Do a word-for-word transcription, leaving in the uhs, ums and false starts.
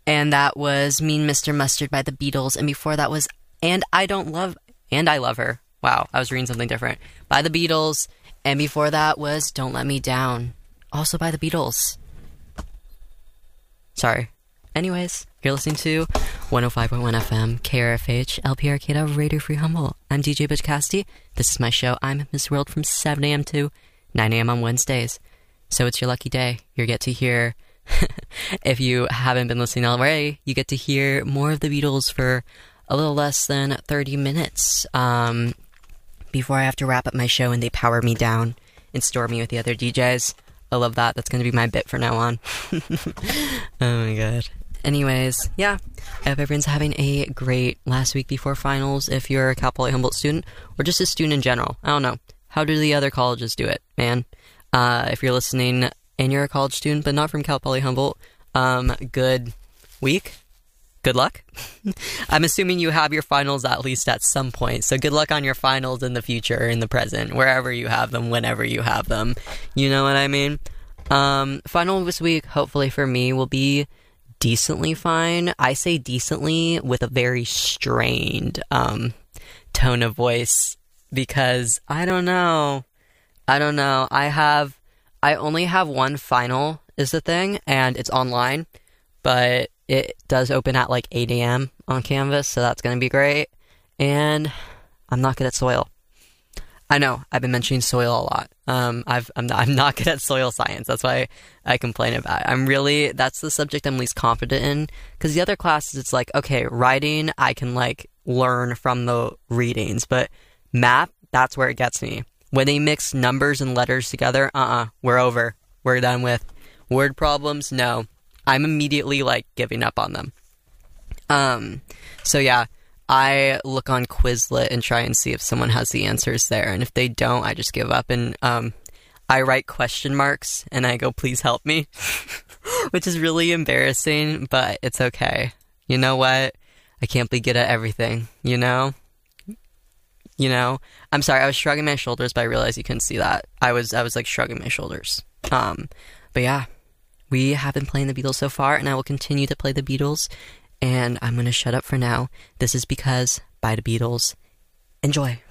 And that was Mean Mister Mustard by the Beatles. And before that was And I Don't Love... And I Love Her. Wow, I was reading something different. By the Beatles. And before that was Don't Let Me Down. Also by the Beatles. Sorry. Anyways, you're listening to one oh five point one F M, K R F H, L P Arcata, Radio Free Humboldt. I'm D J Butch Cassidy. This is my show. I'm Miss World from seven a.m. to nine a.m. on Wednesdays. So it's your lucky day. You get to hear, if you haven't been listening already, you get to hear more of the Beatles for a little less than thirty minutes um, before I have to wrap up my show and they power me down and store me with the other D Js. I love that. That's going to be my bit from now on. Oh my god. Anyways, yeah, I hope everyone's having a great last week before finals if you're a Cal Poly Humboldt student, or just a student in general. I don't know. How do the other colleges do it, man? Uh, if you're listening and you're a college student, but not from Cal Poly Humboldt, um, good week. Good luck. I'm assuming you have your finals at least at some point, so good luck on your finals in the future, in the present, wherever you have them, whenever you have them. You know what I mean? Um, final this week, hopefully for me, will be decently fine. I say decently with a very strained um, tone of voice because I don't know. I don't know. I have, I only have one final is the thing, and it's online, but it does open at like eight a.m. on Canvas, so that's going to be great. And I'm not good at soil. I know, I've been mentioning soil a lot. Um, I've, I'm, not, I'm not good at soil science. That's why I complain about it. I'm really, that's the subject I'm least confident in. Because the other classes, it's like, okay, writing, I can like learn from the readings. But math, that's where it gets me. When they mix numbers and letters together, uh-uh, we're over. We're done with. Word problems, no. I'm immediately like giving up on them. Um, so yeah. I look on Quizlet and try and see if someone has the answers there. And if they don't, I just give up. And um, I write question marks and I go, please help me. Which is really embarrassing, but it's okay. You know what? I can't be good at everything, you know? You know? I'm sorry, I was shrugging my shoulders, but I realized you couldn't see that. I was, I was like shrugging my shoulders. Um, but yeah, we have been playing the Beatles so far, and I will continue to play the Beatles. And I'm going to shut up for now. This is Because by the Beatles. Enjoy.